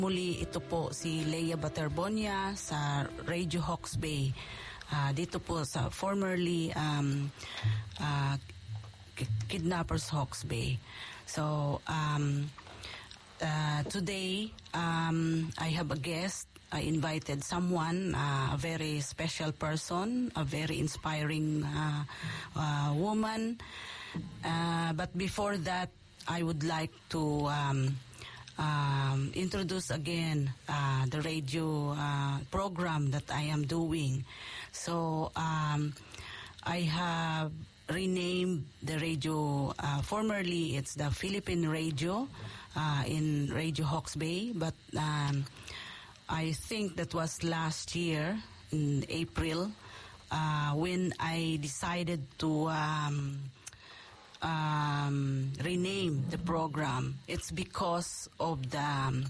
Muli, ito po si Leia Baterbonia sa Radio Hawke's Bay. Dito po sa formerly Kidnappers Hawke's Bay. So, today, I have a guest. I invited someone, a very special person, a very inspiring woman. But before that, I would like to introduce again the radio program that I am doing. So I have renamed the radio. Formerly, it's the Philippine Radio in Radio Hawke's Bay, but I think that was last year in April when I decided to rename the program. It's because of the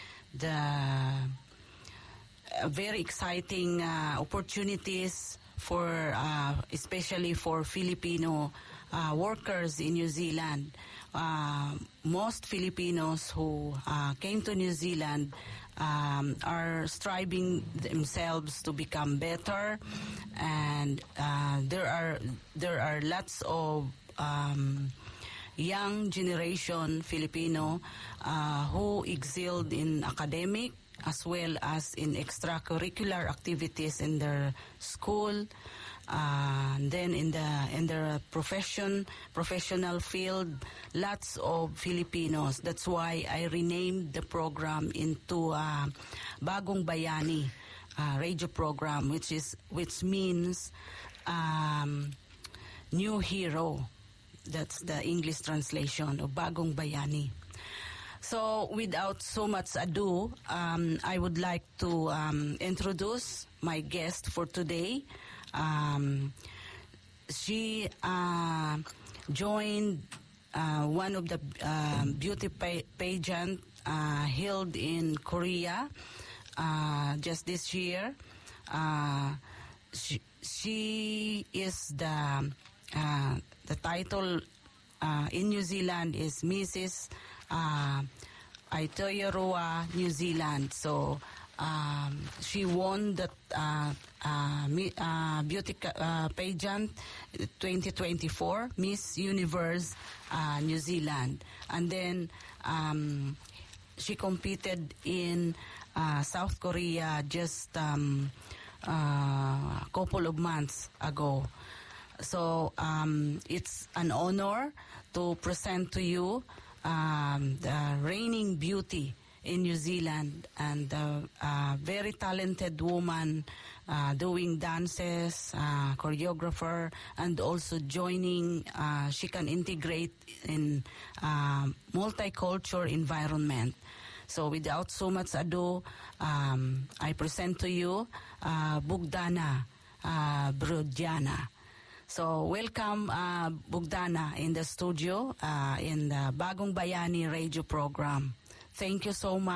very exciting opportunities for especially for Filipino workers in New Zealand. Most Filipinos who came to New Zealand are striving themselves to become better, and there are lots of young generation Filipino who excelled in academic as well as in extracurricular activities in their school, then in their professional field, lots of Filipinos. That's why I renamed the program into Bagong Bayani radio program, which means new hero. That's the English translation of Bagong Bayani. So without so much ado, I would like to introduce my guest for today. She joined one of the beauty pageant held in Korea just this year. She is the title in New Zealand is Mrs. Aotearoa New Zealand. So she won the beauty pageant 2024 Miss Universe New Zealand, and then she competed in South Korea just a couple of months ago. So it's an honor to present to you the reigning beauty in New Zealand, and a very talented woman doing dances, choreographer, and also joining. She can integrate in multicultural environment. So without so much ado, I present to you Bogdana Brodiana. So welcome Bogdana in the studio in the Bagong Bayani radio program. Thank you so much.